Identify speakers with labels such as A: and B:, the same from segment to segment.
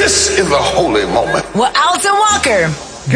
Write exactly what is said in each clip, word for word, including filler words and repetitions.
A: This is a holy moment.
B: Well, Alton Walker.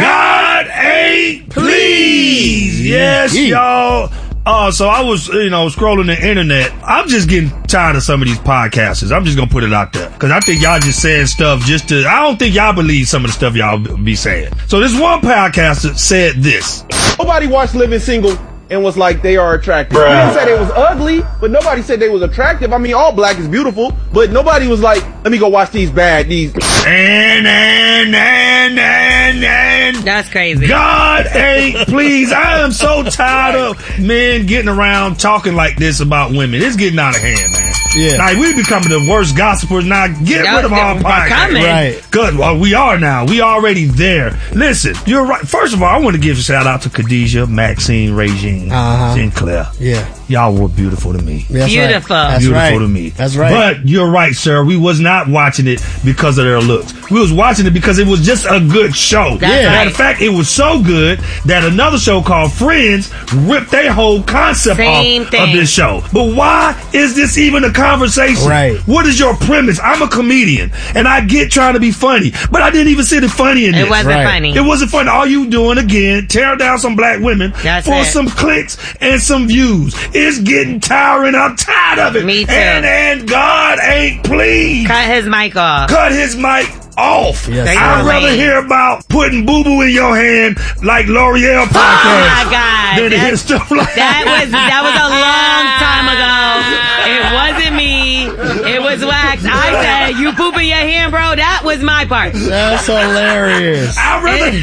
C: God ain't pleased. Yes, y'all. Uh, so I was, you know, scrolling the internet. I'm just getting tired of some of these podcasters. I'm just gonna put it out there. Cause I think y'all just saying stuff just to, I don't think y'all believe some of the stuff y'all be saying. So this one podcaster said this.
D: Nobody watched Living Single and was like, they are attractive. We didn't say they was ugly, but nobody said they was attractive. I mean, all black is beautiful, but nobody was like, let me go watch these bad, these.
C: And, and, and, and, and.
E: That's crazy.
C: God ain't pleased. I am so tired of men getting around talking like this about women. It's getting out of hand, man.
F: Yeah.
C: Like, we becoming the worst gossipers now. Get
E: That
C: rid of
E: was-
C: our
E: we're
C: podcast.
E: coming.
F: Right.
C: Good. Well, we are now. We already there. Listen, you're right. First of all, I want to give a shout out to Khadijah, Maxine, Regine,
F: Uh-huh.
C: Sinclair.
F: Yeah.
C: Y'all were beautiful to me.
F: That's
E: Beautiful.
F: Right. That's
C: beautiful
F: right.
C: to me.
F: That's right.
C: But you're right, sir. We was not watching it because of their looks. We was watching it because it was just a good show.
E: That's
F: Yeah.
E: right.
C: Matter of fact, it was so good that another show called Friends ripped their whole concept
E: Same
C: off
E: thing.
C: of this show. But why is this even a conversation?
F: Right.
C: What is your premise? I'm a comedian, and I get trying to be funny, but I didn't even see the funny in
E: It
C: this.
E: wasn't
F: Right.
E: funny.
C: It wasn't funny. All you doing again, tearing down some black women
E: That's
C: for
E: it.
C: some clicks and some views. It's getting tiring. I'm tired of it.
E: Me too.
C: And, and God ain't pleased.
E: Cut his mic off.
C: Cut his mic off.
F: Yes,
E: They
C: I'd
E: were
C: rather
E: lame.
C: hear about putting boo-boo in your hand like L'Oreal podcast.
E: Oh my God.
C: Than to
E: That-
C: hear stuff like
E: That was that was a long time ago. It wasn't me. It was Wax. I said, you poop in your hand, bro. That was my part.
F: That's hilarious.
C: I'd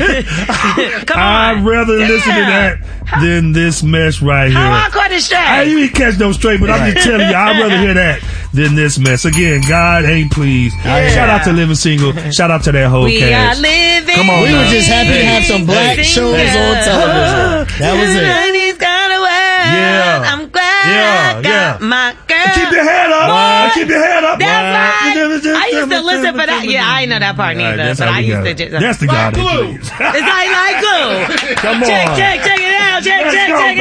C: rather,
E: Come
C: I'd
E: on.
C: rather listen to
E: Yeah.
C: that than this mess right here.
E: How I caught it straight?
C: I you didn't catch no straight, but I'm just telling you, I'd rather hear that than this mess. Again, God ain't pleased. Shout out to Living Single. Shout out to that whole
E: We
C: cast.
E: are living.
C: Come on
F: We
C: now.
F: were just happy to have some black
E: Hey.
F: shows on television. That was it.
E: He's gonna work.
C: Yeah.
E: I'm glad
C: Yeah,
E: I got
C: yeah.
E: my girl.
C: Keep your head up.
E: What?
C: Keep your head up.
E: That's right. I used to listen for that. Yeah, I ain't know that part
C: Right,
E: neither.
C: that's
E: But
C: how
E: I
C: we
E: used
C: got
E: to
C: it.
E: just.
C: That's the God
D: Like
C: ain't
D: glue.
C: pleased.
E: It's like like glue.
C: Come
E: Check,
C: on.
E: check, check it out. Check,
C: Let's
E: check,
C: go,
E: check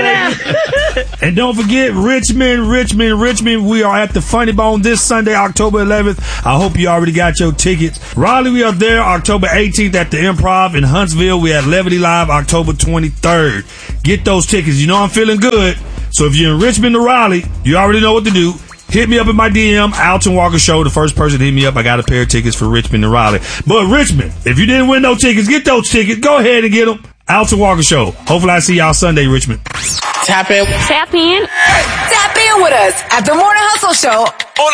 E: it out.
C: And don't forget, Richmond, Richmond, Richmond. We are at the Funny Bone this Sunday, October eleventh. I hope you already got your tickets. Raleigh, we are there October eighteenth at the Improv. In Huntsville, we have Levity Live October twenty-third. Get those tickets. You know I'm feeling good. So if you're in Richmond or Raleigh, you already know what to do. Hit me up in my D M, Alton Walker Show. The first person to hit me up, I got a pair of tickets for Richmond and Raleigh. But Richmond, if you didn't win no tickets, get those tickets. Go ahead and get them. Alton Walker Show. Hopefully I see y'all Sunday, Richmond.
G: Tap in.
B: Tap in. Tap in with us at the Morning Hustle Show on